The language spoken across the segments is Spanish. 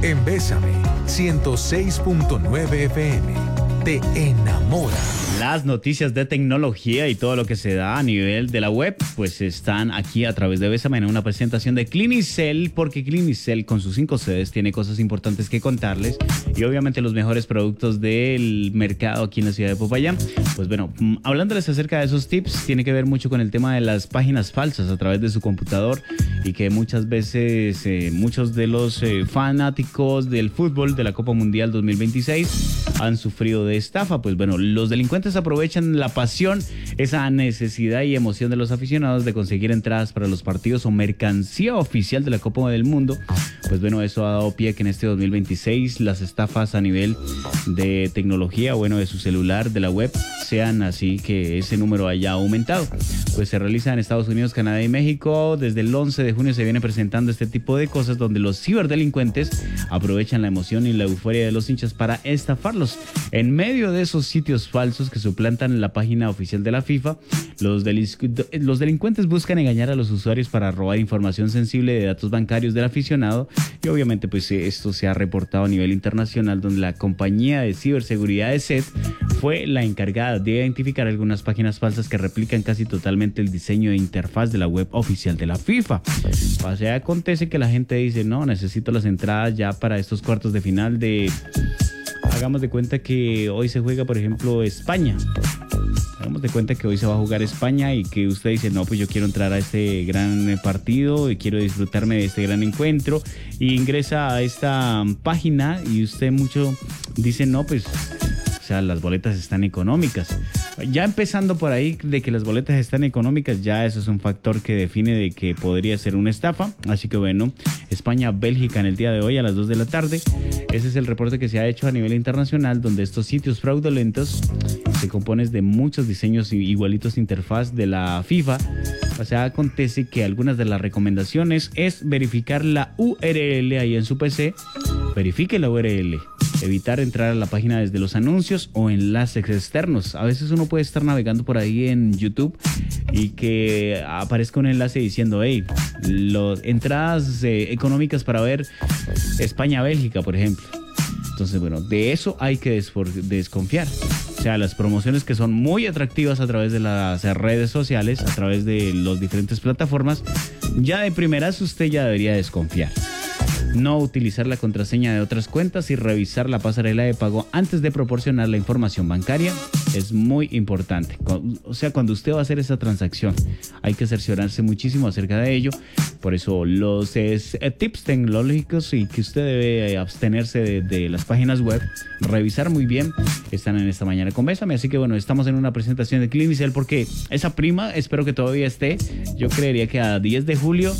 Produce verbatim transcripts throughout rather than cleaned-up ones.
En Bésame, ciento seis punto nueve F M. Te enamora. Las noticias de tecnología y todo lo que se da a nivel de la web, pues están aquí a través de Bésame en una presentación de Clinicel, porque Clinicel con sus cinco sedes tiene cosas importantes que contarles y obviamente los mejores productos del mercado aquí en la ciudad de Popayán. Pues bueno, hablándoles acerca de esos tips, tiene que ver mucho con el tema de las páginas falsas a través de su computador y que muchas veces eh, muchos de los eh, fanáticos del fútbol de la Copa Mundial dos mil veintiséis han sufrido de estafa. Pues bueno, los delincuentes aprovechan la pasión, esa necesidad y emoción de los aficionados de conseguir entradas para los partidos o mercancía oficial de la Copa del Mundo. Pues bueno, eso ha dado pie a que en este dos mil veintiséis las estafas a nivel de tecnología, bueno, de su celular, de la web, sean así que ese número haya aumentado. Pues se realiza en Estados Unidos, Canadá y México. Desde el once de junio se viene presentando este tipo de cosas donde los ciberdelincuentes aprovechan la emoción y la euforia de los hinchas para estafarlos. En medio de esos sitios falsos que suplantan la página oficial de la FIFA, los, delincu- los delincuentes buscan engañar a los usuarios para robar información sensible de datos bancarios del aficionado y obviamente pues esto se ha reportado a nivel internacional, donde la compañía de ciberseguridad de S E T fue la encargada de identificar algunas páginas falsas que replican casi totalmente el diseño de interfaz de la web oficial de la FIFA. O sea, acontece que la gente dice, no, necesito las entradas ya para estos cuartos de final de... Hagamos de cuenta que hoy se juega, por ejemplo, España. Hagamos de cuenta que hoy se va a jugar España y que usted dice, no, pues yo quiero entrar a este gran partido y quiero disfrutarme de este gran encuentro. Y ingresa a esta página y usted mucho dice, no, pues... O sea, las boletas están económicas. Ya empezando por ahí de que las boletas están económicas, ya eso es un factor que define de que podría ser una estafa. Así que bueno, España-Bélgica en el día de hoy a las dos de la tarde. Ese es el reporte que se ha hecho a nivel internacional, donde estos sitios fraudulentos se componen de muchos diseños igualitos de interfaz de la FIFA. O sea, acontece que algunas de las recomendaciones es verificar la U R L ahí en su P C. Verifique la U R L. Evitar entrar a la página desde los anuncios o enlaces externos. A veces uno puede estar navegando por ahí en YouTube y que aparezca un enlace diciendo, hey, los, entradas eh, económicas para ver España-Bélgica, por ejemplo. Entonces, bueno, de eso hay que desconfiar. O sea, las promociones que son muy atractivas a través de las redes sociales, a través de las diferentes plataformas, ya de primeras usted ya debería desconfiar. No utilizar la contraseña de otras cuentas y revisar la pasarela de pago antes de proporcionar la información bancaria es muy importante. O sea, cuando usted va a hacer esa transacción, hay que cerciorarse muchísimo acerca de ello. Por eso los eh, tips tecnológicos y que usted debe abstenerse de, de las páginas web, revisar muy bien, están en esta mañana con Bésame. Así que bueno, estamos en una presentación de Clinicel porque esa prima espero que todavía esté. Yo creería que a diez de julio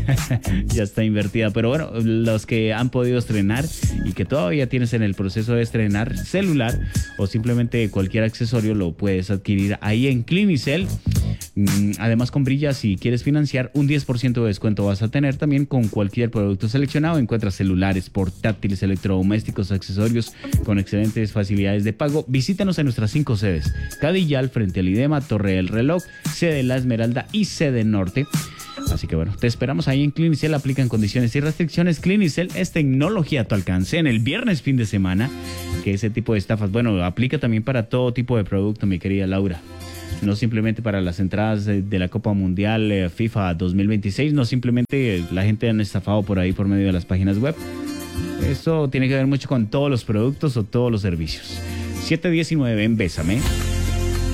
ya está invertida, pero bueno, los que han podido estrenar y que todavía tienes en el proceso de estrenar celular o simplemente cualquier accesorio, lo puedes adquirir ahí en Clinicel. Además, con Brilla, si quieres financiar, un diez por ciento de descuento vas a tener también con cualquier producto seleccionado. Encuentras celulares, portátiles, electrodomésticos, accesorios con excelentes facilidades de pago. Visítanos en nuestras cinco sedes: Cadillal, frente al IDEMA, Torre del Reloj, sede La Esmeralda y sede Norte. Así que bueno, te esperamos ahí en Clinicel. Aplican condiciones y restricciones. Clinicel es tecnología a tu alcance en el viernes fin de semana. Que ese tipo de estafas, bueno, aplica también para todo tipo de producto, mi querida Laura. No simplemente para las entradas de, de la Copa Mundial eh, FIFA dos mil veintiséis, no simplemente eh, la gente han estafado por ahí por medio de las páginas web. Esto tiene que ver mucho con todos los productos o todos los servicios. siete diecinueve en Bésame.